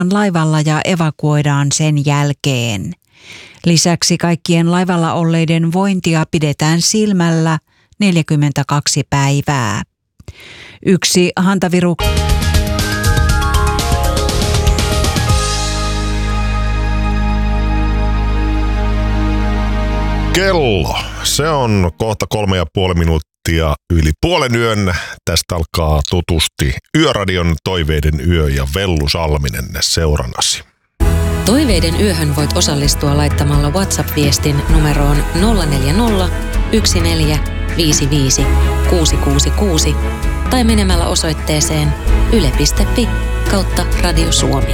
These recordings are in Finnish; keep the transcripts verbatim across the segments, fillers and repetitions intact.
laivalla ja evakuoidaan sen jälkeen. Lisäksi kaikkien laivalla olleiden vointia pidetään silmällä neljäkymmentäkaksi päivää. Yksi hantaviru... Kello. Se on kohta kolme ja puoli minuuttia yli puolen yön. Tästä alkaa tutusti Yöradion Toiveiden yö ja Vellu Salminen seurannasi. Toiveiden yöhön voit osallistua laittamalla WhatsApp-viestin numeroon nolla neljä nolla, yksi neljä, viisi viisi, kuusi kuusi kuusi tai menemällä osoitteeseen yle piste fi kautta Radio Suomi.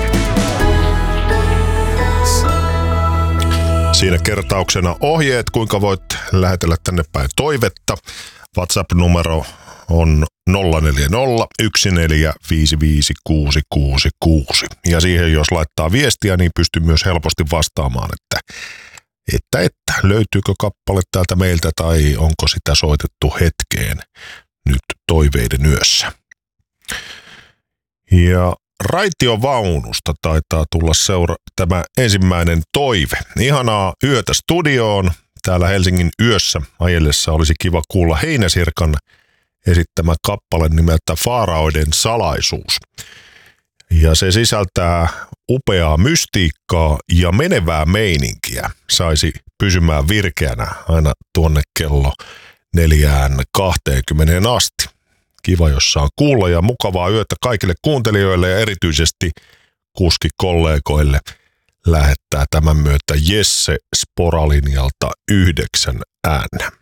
Siinä kertauksena ohjeet, kuinka voit lähetellä tänne päin toivetta. WhatsApp-numero on nolla neljä nolla, yksi neljä, viisi viisi, kuusi kuusi kuusi. Ja siihen jos laittaa viestiä, niin pystyy myös helposti vastaamaan, että, että, että löytyykö kappale täältä meiltä tai onko sitä soitettu hetkeen nyt Toiveiden yössä. Ja raitiovaunusta taitaa tulla seura- tämä ensimmäinen toive. Ihanaa yötä studioon. Täällä Helsingin yössä ajellessa olisi kiva kuulla Heinäsirkan esittämä kappale nimeltä Faaraoiden salaisuus. Ja se sisältää upeaa mystiikkaa ja menevää meininkiä. Saisi pysymään virkeänä aina tuonne kello neljään kahteenkymmeneen asti. Kiva, jos saa kuulla ja mukavaa yötä kaikille kuuntelijoille ja erityisesti kuskikollegoille lähettää tämän myötä Jesse Sporalinjalta yhdeksän ääntä.